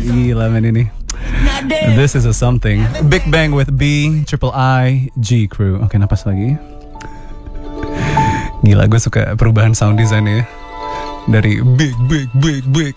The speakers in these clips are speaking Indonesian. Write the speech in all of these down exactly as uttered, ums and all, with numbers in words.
Gila men ini. This is a something. Big Bang with B, Triple I, G Crew. Oke, napas lagi. Gila, gue suka perubahan sound design ya. Dari big, big, big, big.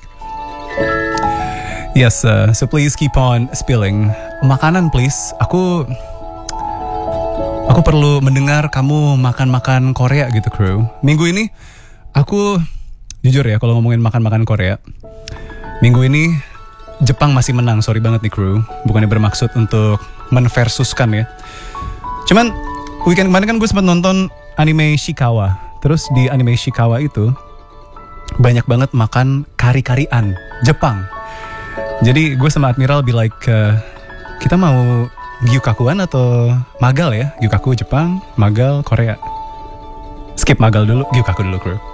Yes, uh, so please keep on spilling. Makanan please. Aku Aku perlu mendengar kamu makan-makan Korea gitu, Crew. Minggu ini aku jujur ya kalau ngomongin makan-makan Korea. Minggu ini Jepang masih menang. Sorry banget nih, Crew. Bukannya bermaksud untuk menversuskan ya. Cuman weekend kemarin kan gue sempat nonton anime Shikawa. Terus di anime Shikawa itu banyak banget makan kari-karian Jepang. Jadi gue sama Admiral be like, uh, kita mau gyukakuan atau magal ya? Gyukaku Jepang, magal Korea. Skip magal dulu, gyukaku dulu, Crew.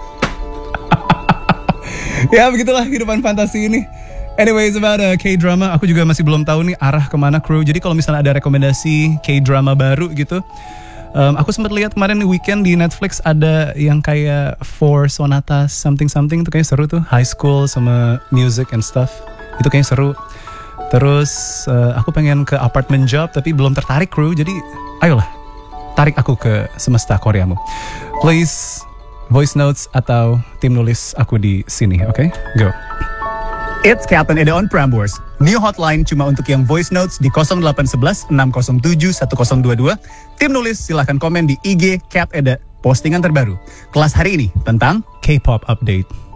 Ya begitulah kehidupan fantasi ini. Anyways, about uh, K-drama, aku juga masih belum tahu nih arah kemana, Crew. Jadi kalau misalnya ada rekomendasi K-drama baru gitu, um, aku sempat lihat kemarin weekend di Netflix ada yang kayak Four Sonatas something something, itu kayaknya seru tuh. High school sama music and stuff, itu kayaknya seru. Terus uh, aku pengen ke Apartment Job tapi belum tertarik, Crew. Jadi ayolah, tarik aku ke semesta Koreamu. Please voice notes atau tim nulis aku di sini, oke? Okay? Go. It's Captain Eda on Prambors. New hotline cuma untuk yang voice notes di nol delapan satu satu enam nol tujuh satu nol dua dua. Tim nulis silahkan komen di I G Cap Eda postingan terbaru. Kelas hari ini tentang K-pop update.